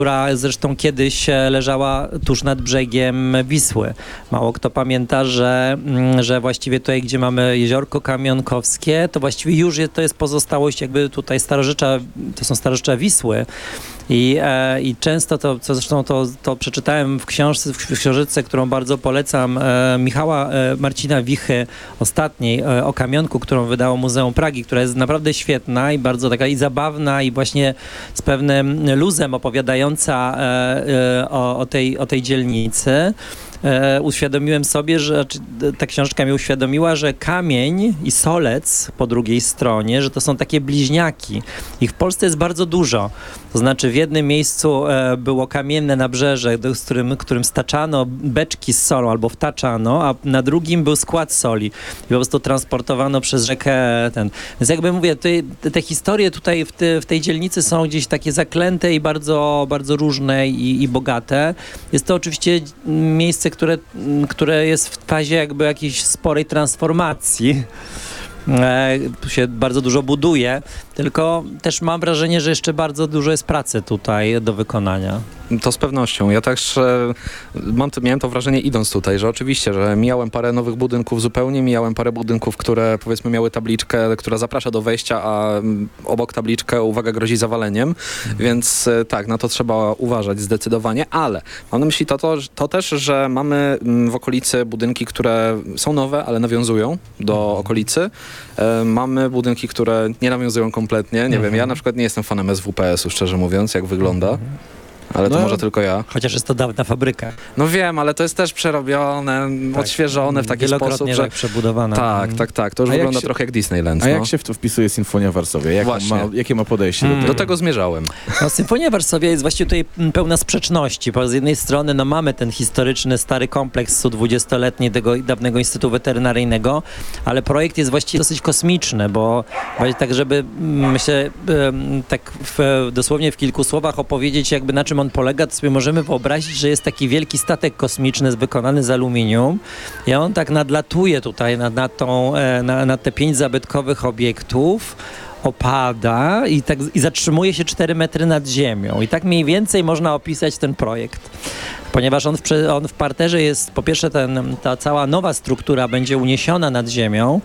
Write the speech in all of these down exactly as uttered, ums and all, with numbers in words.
która zresztą kiedyś leżała tuż nad brzegiem Wisły. Mało kto pamięta, że, że właściwie tutaj, gdzie mamy jeziorko Kamionkowskie, to właściwie już jest, to jest pozostałość jakby tutaj starożytcza, to są starożytne Wisły. I, e, I często to, co zresztą to, to przeczytałem w książce, w książce, którą bardzo polecam, e, Michała e, Marcina Wichy, ostatniej, e, o Kamionku, którą wydało Muzeum Pragi, która jest naprawdę świetna i bardzo taka i zabawna i właśnie z pewnym luzem opowiadająca e, e, o, o, tej, o tej dzielnicy. E, uświadomiłem sobie, że ta książka mi uświadomiła, że kamień i solec po drugiej stronie, że to są takie bliźniaki. Ich w Polsce jest bardzo dużo. To znaczy w jednym miejscu e, było kamienne nabrzeże, z którym, którym staczano beczki z solą albo wtaczano, a na drugim był skład soli. I po prostu transportowano przez rzekę ten. Więc jakby mówię, tutaj, te, te historie tutaj w, ty, w tej dzielnicy są gdzieś takie zaklęte i bardzo, bardzo różne i, i bogate. Jest to oczywiście miejsce, które, które jest w fazie jakby jakiejś sporej transformacji. E, tu się bardzo dużo buduje, tylko też mam wrażenie, że jeszcze bardzo dużo jest pracy tutaj do wykonania. To z pewnością. Ja też e, mam, miałem to wrażenie idąc tutaj, że oczywiście, że mijałem parę nowych budynków zupełnie, mijałem parę budynków, które powiedzmy miały tabliczkę, która zaprasza do wejścia, a m, obok tabliczkę uwaga grozi zawaleniem, mhm. więc e, tak, na to trzeba uważać zdecydowanie, ale mam na myśli to, to, to też, że mamy m, w okolicy budynki, które są nowe, ale nawiązują do mhm. okolicy. E, mamy budynki, które nie nawiązują kompletnie. Nie mhm. wiem, ja na przykład nie jestem fanem S W P S-u, szczerze mówiąc, jak wygląda. Mhm. Ale to no, może tylko ja. Chociaż jest to dawna fabryka. No wiem, ale to jest też przerobione, tak, odświeżone w taki sposób, że... tak przebudowane. Tak, tak, tak. To już a wygląda się... trochę jak Disneyland. A no. jak się w to wpisuje Sinfonia Varsovia? Jak ma, jakie ma podejście hmm. do tego? Do tego zmierzałem. No, Sinfonia Varsovia jest właściwie tutaj pełna sprzeczności, bo z jednej strony no, mamy ten historyczny, stary kompleks stu dwudziestoletni tego dawnego Instytutu Weterynaryjnego, ale projekt jest właściwie dosyć kosmiczny, bo tak, żeby myślę, tak w, dosłownie w kilku słowach opowiedzieć, jakby na czym on polega, to sobie możemy wyobrazić, że jest taki wielki statek kosmiczny wykonany z aluminium i on tak nadlatuje tutaj nad, nad, tą, na, na te pięć zabytkowych obiektów, opada i, tak, i zatrzymuje się cztery metry nad ziemią. I tak mniej więcej można opisać ten projekt. Ponieważ on w, on w parterze jest, po pierwsze ten, ta cała nowa struktura będzie uniesiona nad ziemią.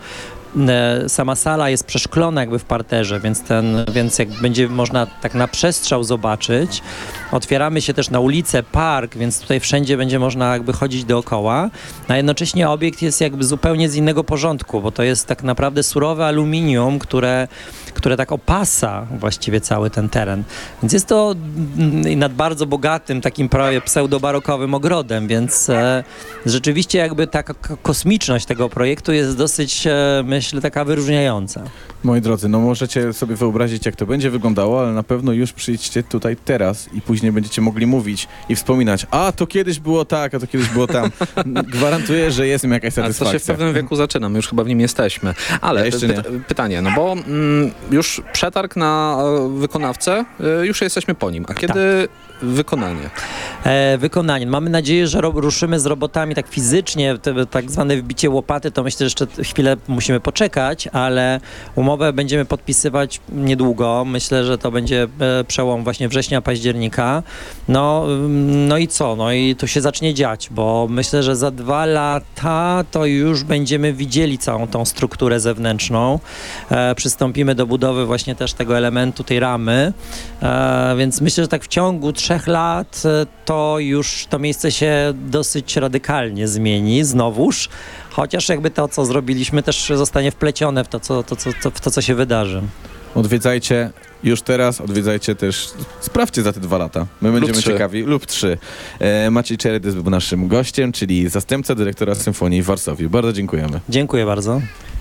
Sama sala jest przeszklona jakby w parterze, więc, ten, więc jak będzie można tak na przestrzał zobaczyć. Otwieramy się też na ulicę, park, więc tutaj wszędzie będzie można jakby chodzić dookoła. A jednocześnie obiekt jest jakby zupełnie z innego porządku, bo to jest tak naprawdę surowe aluminium, które, które tak opasa właściwie cały ten teren. Więc jest to nad bardzo bogatym takim prawie pseudobarokowym ogrodem, więc e, rzeczywiście jakby taka kosmiczność tego projektu jest dosyć, e, myślę, taka wyróżniająca. Moi drodzy, no możecie sobie wyobrazić, jak to będzie wyglądało, ale na pewno już przyjdźcie tutaj teraz i później będziecie mogli mówić i wspominać, a to kiedyś było tak, a to kiedyś było tam. Gwarantuję, że jest im jakaś satysfakcja. A to się w pewnym wieku zaczyna, my już chyba w nim jesteśmy. Ale ja jeszcze nie. Py pytanie, no bo mm, już przetarg na wykonawcę, y, już jesteśmy po nim, a kiedy tak. wykonanie? E, wykonanie. Mamy nadzieję, że ruszymy z robotami tak fizycznie, te, tak zwane wbicie łopaty, to myślę, że jeszcze chwilę musimy poczekać, ale umowę będziemy podpisywać niedługo. Myślę, że to będzie e, przełom właśnie września, października. No, no i co? No i to się zacznie dziać, bo myślę, że za dwa lata to już będziemy widzieli całą tą strukturę zewnętrzną. E, przystąpimy do budowy właśnie też tego elementu, tej ramy, e, więc myślę, że tak w ciągu trzech lat e, to już to miejsce się dosyć radykalnie zmieni znowuż, chociaż jakby to, co zrobiliśmy, też zostanie wplecione w to, co, to, co, to, w to, co się wydarzy. Odwiedzajcie już teraz, odwiedzajcie też, sprawdźcie za te dwa lata. My będziemy ciekawi. Lub trzy. E, Maciej Czerydys był naszym gościem, czyli zastępca dyrektora Symfonii w Warszawie. Bardzo dziękujemy. Dziękuję bardzo.